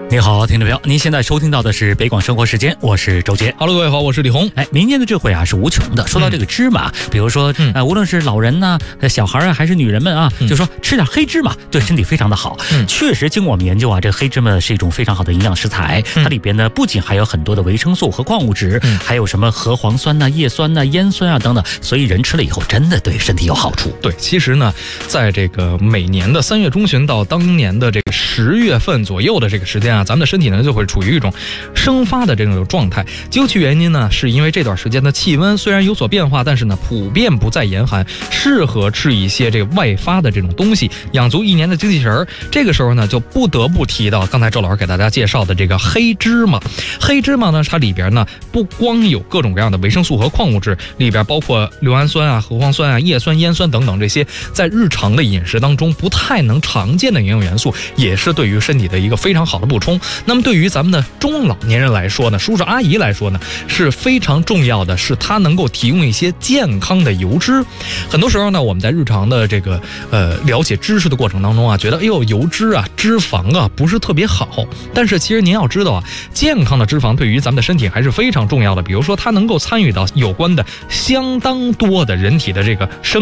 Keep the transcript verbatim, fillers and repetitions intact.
你好，听众朋友，您现在收听到的是北广生活时间，我是周杰。 Hello， 各位好，我是李红。 哎，民间的智慧啊是无穷的。说到这个芝麻，嗯、比如说，嗯、呃，无论是老人呐、啊、小孩啊，还是女人们啊，嗯、就说吃点黑芝麻对身体非常的好。嗯，确实，经过我们研究啊，这个黑芝麻是一种非常好的营养食材。嗯、它里边呢，不仅含有很多的维生素和矿物质，嗯、还有什么核黄酸呐、啊、叶酸呐、啊、烟酸啊等等，所以人吃了以后真的对身体有好处。 对，其实呢，在这个每年的三月中旬到当年的这个十月份左右的这个时间啊，咱们的身体呢就会处于一种生发的这种状态。究其原因呢，是因为这段时间的气温虽然有所变化，但是呢普遍不再严寒，适合吃一些这个外发的这种东西，养足一年的精气神。这个时候呢，就不得不提到刚才周老师给大家介绍的这个黑芝麻。黑芝麻呢，它里边呢不光有各种各样的维生素和矿物质，里边包括硫氨酸啊、核黄酸啊、叶酸、烟酸等等这些在日常的饮食当中不太能常见的营养元素，也是对于身体的一个非常好的补充。那么对于咱们的中老年人来说呢，叔叔阿姨来说呢，是非常重要的，是它能够提供一些健康的油脂。很多时候呢，我们在日常的这个呃了解知识的过程当中啊，觉得哎呦油脂啊、脂肪啊不是特别好。但是其实您要知道啊，健康的脂肪对于咱们的身体还是非常重要的。比如说，它能够参与到有关的相当多的人体的这个生